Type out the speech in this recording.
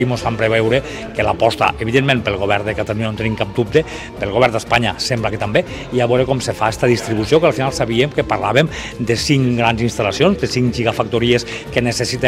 ens fan preveure que l'aposta, evidentment, pel govern de Catalunya no tenim cap dubte, pel govern d'Espanya sembla que també, i a veure com se fa aquesta distribució, que al final sabíem que parlàvem de 5 grans instal·lacions, de 5 gigafactories que necessitem